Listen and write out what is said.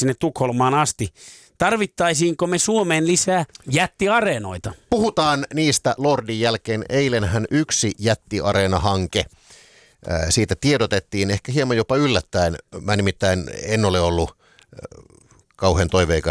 sinne Tukholmaan asti. Tarvittaisiinko me Suomeen lisää jättiareenoita? Puhutaan niistä Lordin jälkeen. Eilenhän yksi jättiareena-hanke. Siitä tiedotettiin ehkä hieman jopa yllättäen. Mä nimittäin en ole ollut kauhean toiveikas